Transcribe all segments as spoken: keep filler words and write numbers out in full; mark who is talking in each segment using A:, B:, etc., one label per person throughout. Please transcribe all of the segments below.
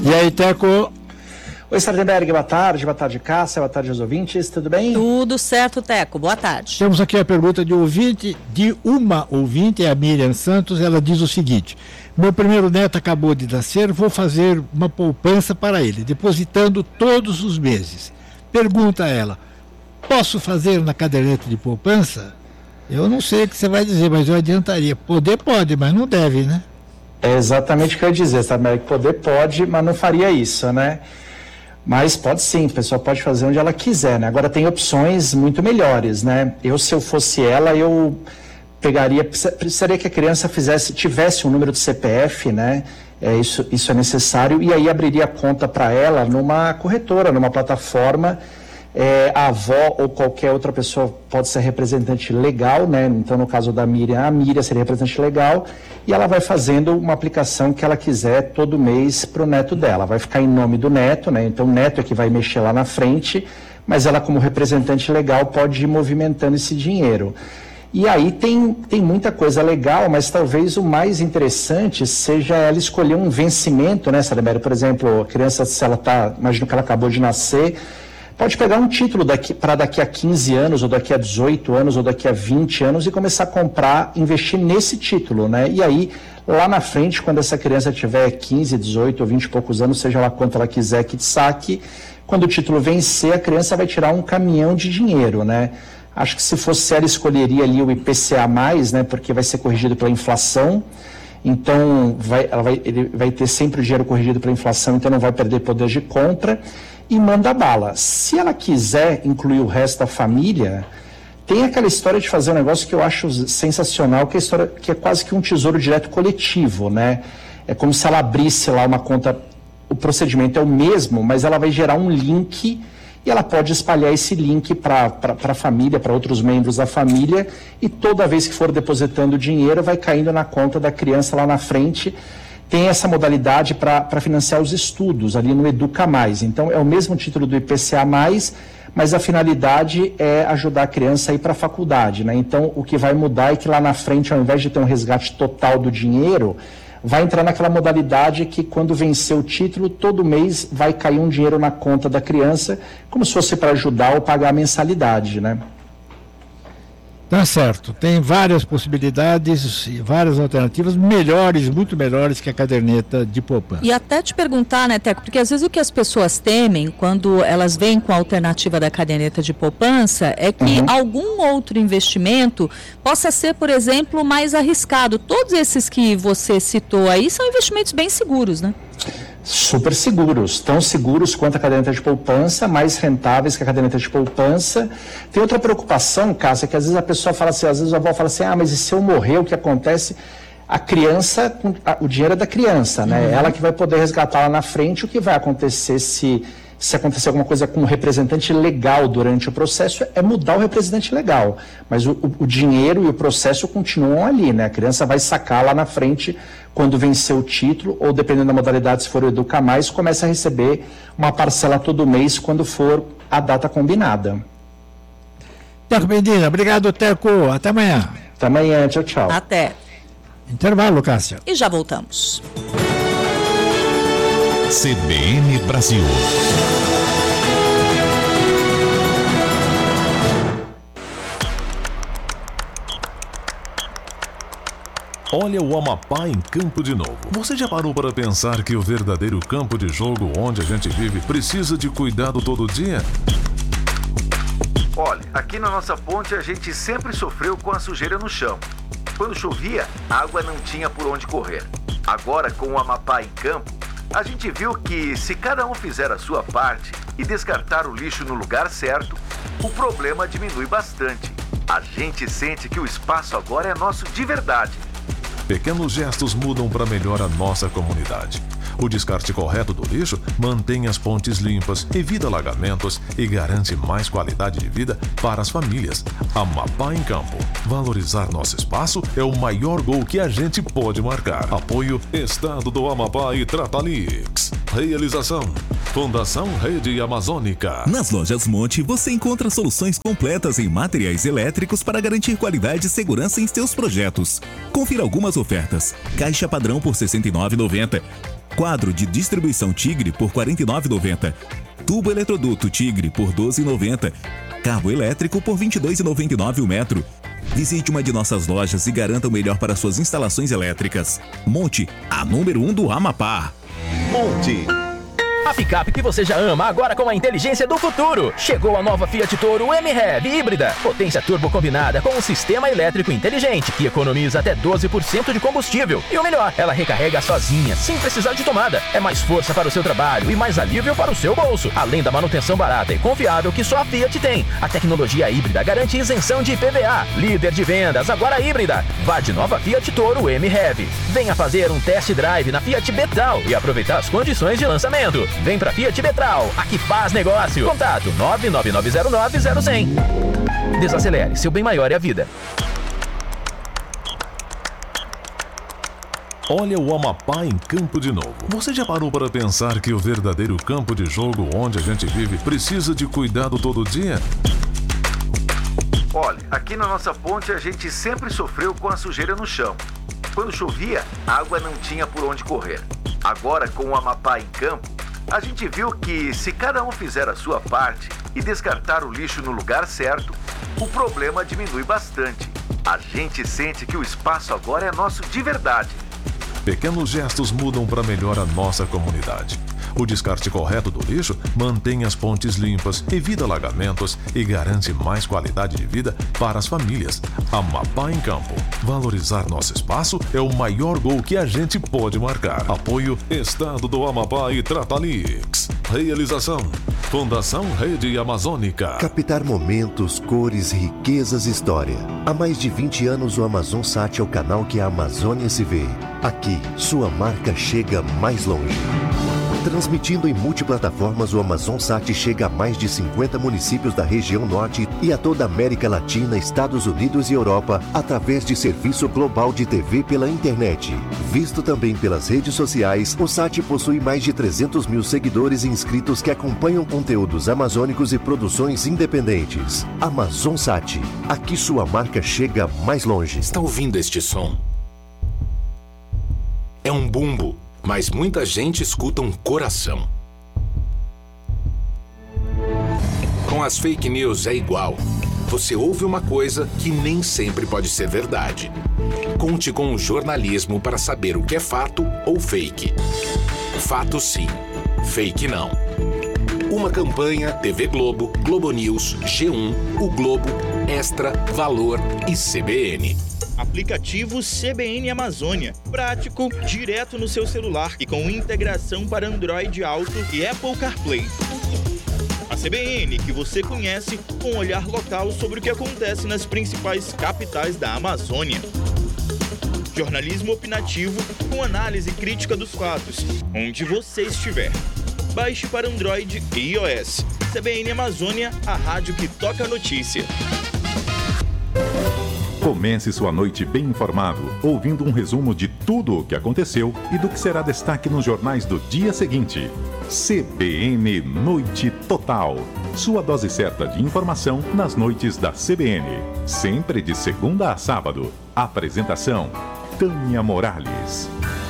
A: E aí, Teco?
B: Oi, Sardenberg, boa tarde, boa tarde, Cássia, boa tarde aos ouvintes, tudo bem?
C: Tudo certo, Teco, boa tarde.
A: Temos aqui a pergunta de ouvinte, de uma ouvinte, é a Miriam Santos. Ela diz o seguinte: meu primeiro neto acabou de nascer, vou fazer uma poupança para ele, depositando todos os meses. Pergunta ela: posso fazer na caderneta de poupança? Eu não sei o que você vai dizer, mas eu adiantaria. Poder pode, mas não deve, né?
B: É exatamente o que eu ia dizer, sabe? Poder pode, mas não faria isso, né? Mas pode sim, a pessoa pode fazer onde ela quiser, né? Agora tem opções muito melhores, né? Eu, se eu fosse ela, eu pegaria, precisaria que a criança fizesse, tivesse um número de C P F, né? É, isso, isso é necessário, e aí abriria conta para ela numa corretora, numa plataforma. É, a avó ou qualquer outra pessoa pode ser representante legal, né? Então, no caso da Miriam, a Miriam seria representante legal, e ela vai fazendo uma aplicação que ela quiser todo mês para o neto dela. Vai ficar em nome do neto, né? Então, o neto é que vai mexer lá na frente, mas ela, como representante legal, pode ir movimentando esse dinheiro. E aí tem, tem muita coisa legal, mas talvez o mais interessante seja ela escolher um vencimento, né, Sardenberg? Por exemplo, a criança, se ela tá, imagino que ela acabou de nascer, pode pegar um título para daqui a quinze anos, ou daqui a dezoito anos, ou daqui a vinte anos e começar a comprar, investir nesse título, né? E aí, lá na frente, quando essa criança tiver quinze, dezoito ou vinte e poucos anos, seja lá quanto ela quiser que saque, quando o título vencer, a criança vai tirar um caminhão de dinheiro, né? Acho que se fosse ela, escolheria ali o I P C A mais, né? Porque vai ser corrigido pela inflação. Então, vai, ela vai, ele vai ter sempre o dinheiro corrigido pela inflação, então não vai perder poder de compra. E manda bala. Se ela quiser incluir o resto da família, tem aquela história de fazer um negócio que eu acho sensacional, que é a história que é quase que um tesouro direto coletivo, né? É como se ela abrisse lá uma conta, o procedimento é o mesmo, mas ela vai gerar um link e ela pode espalhar esse link para a família, para outros membros da família, e toda vez que for depositando dinheiro, vai caindo na conta da criança lá na frente. Tem essa modalidade para financiar os estudos ali no Educa Mais. Então, é o mesmo título do I P C A mais, mas a finalidade é ajudar a criança a ir para a faculdade, né? Então, o que vai mudar é que lá na frente, ao invés de ter um resgate total do dinheiro, vai entrar naquela modalidade que, quando vencer o título, todo mês vai cair um dinheiro na conta da criança, como se fosse para ajudar ou pagar a mensalidade, né?
A: Tá certo, tem várias possibilidades e várias alternativas melhores, muito melhores que a caderneta de poupança.
C: E até te perguntar, né, Teco, porque às vezes o que as pessoas temem quando elas vêm com a alternativa da caderneta de poupança é que uhum. algum outro investimento possa ser, por exemplo, mais arriscado. Todos esses que você citou aí são investimentos bem seguros, né?
B: Super seguros, tão seguros quanto a caderneta de poupança, mais rentáveis que a caderneta de poupança. Tem outra preocupação, Cássia, que às vezes a pessoa fala assim, às vezes a avó fala assim, ah, mas e se eu morrer, o que acontece? A criança, o dinheiro é da criança, né? Uhum. Ela que vai poder resgatar lá na frente. O que vai acontecer se, se acontecer alguma coisa com o representante legal durante o processo é mudar o representante legal. Mas o, o, o dinheiro e o processo continuam ali, né? A criança vai sacar lá na frente quando vencer o título, ou dependendo da modalidade, se for o Educa Mais, começa a receber uma parcela todo mês quando for a data combinada.
A: Teco Medina, obrigado, Teco. Até amanhã.
B: Até amanhã, tchau, tchau.
C: Até.
A: Intervalo, Cássia.
C: E já voltamos.
D: C B N Brasil. Olha o Amapá em campo de novo. Você já parou para pensar que o verdadeiro campo de jogo onde a gente vive precisa de cuidado todo dia?
E: Olha, aqui na nossa ponte a gente sempre sofreu com a sujeira no chão. Quando chovia, a água não tinha por onde correr. Agora, com o Amapá em campo, a gente viu que se cada um fizer a sua parte e descartar o lixo no lugar certo, o problema diminui bastante. A gente sente que o espaço agora é nosso de verdade.
D: Pequenos gestos mudam para melhor a nossa comunidade. O descarte correto do lixo mantém as pontes limpas, evita alagamentos e garante mais qualidade de vida para as famílias. Amapá em Campo. Valorizar nosso espaço é o maior gol que a gente pode marcar. Apoio Estado do Amapá e Tratalix. Realização Fundação Rede Amazônica.
F: Nas lojas Monte você encontra soluções completas em materiais elétricos para garantir qualidade e segurança em seus projetos. Confira algumas ofertas. Caixa padrão por sessenta e nove reais e noventa centavos. Quadro de distribuição Tigre por quarenta e nove reais e noventa centavos. Tubo eletroduto Tigre por doze reais e noventa centavos. Cabo elétrico por vinte e dois reais e noventa e nove centavos o metro. Visite uma de nossas lojas e garanta o melhor para suas instalações elétricas. Monte, a número um do Amapá.
G: Monte. A picape que você já ama, agora com a inteligência do futuro. Chegou a nova Fiat Toro M-Rev híbrida. Potência turbo combinada com um sistema elétrico inteligente que economiza até doze por cento de combustível. E o melhor, ela recarrega sozinha, sem precisar de tomada. É mais força para o seu trabalho e mais alívio para o seu bolso. Além da manutenção barata e confiável que só a Fiat tem. A tecnologia híbrida garante isenção de I P V A. Líder de vendas, agora híbrida. Vá de nova Fiat Toro M-Rev. Venha fazer um test drive na Fiat Betral e aproveitar as condições de lançamento. Vem pra Fiat Betral, aqui faz negócio. Contato nove nove nove zero nove zero zero zero. Desacelere, seu bem maior é a vida.
D: Olha o Amapá em campo de novo. Você já parou para pensar que o verdadeiro campo de jogo onde a gente vive precisa de cuidado todo dia?
E: Olha, aqui na nossa ponte a gente sempre sofreu com a sujeira no chão. Quando chovia, a água não tinha por onde correr. Agora, com o Amapá em campo, a gente viu que se cada um fizer a sua parte e descartar o lixo no lugar certo, o problema diminui bastante. A gente sente que o espaço agora é nosso de verdade.
D: Pequenos gestos mudam para melhor a nossa comunidade. O descarte correto do lixo mantém as pontes limpas, evita alagamentos e garante mais qualidade de vida para as famílias. Amapá em campo. Valorizar nosso espaço é o maior gol que a gente pode marcar. Apoio Estado do Amapá e Tratalix. Realização Fundação Rede Amazônica.
H: Captar momentos, cores, riquezas e história. Há mais de vinte anos o AmazonSat é o canal que a Amazônia se vê. Aqui, sua marca chega mais longe. Transmitindo em multiplataformas, o AmazonSat chega a mais de cinquenta municípios da região norte e a toda a América Latina, Estados Unidos e Europa, através de serviço global de T V pela internet. Visto também pelas redes sociais, o Sat possui mais de trezentos mil seguidores e inscritos que acompanham conteúdos amazônicos e produções independentes. AmazonSat, aqui sua marca chega mais longe.
I: Está ouvindo este som? É um bumbo. Mas muita gente escuta um coração. Com as fake news é igual. Você ouve uma coisa que nem sempre pode ser verdade. Conte com o jornalismo para saber o que é fato ou fake. Fato sim, fake não. Uma campanha T V Globo, Globo News, G um, O Globo, Extra, Valor e C B N.
J: Aplicativo C B N Amazônia. Prático, direto no seu celular e com integração para Android Auto e Apple CarPlay. A C B N que você conhece com um olhar local sobre o que acontece nas principais capitais da Amazônia. Jornalismo opinativo com análise crítica dos fatos, onde você estiver. Baixe para Android e iOS. C B N Amazônia, a rádio que toca a notícia.
K: Comece sua noite bem informado, ouvindo um resumo de tudo o que aconteceu e do que será destaque nos jornais do dia seguinte. C B N Noite Total. Sua dose certa de informação nas noites da C B N. Sempre de segunda a sábado. Apresentação: Tânia Morales.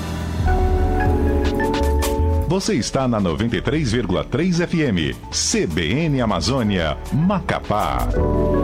K: Você está na noventa e três vírgula três F M. C B N Amazônia, Macapá.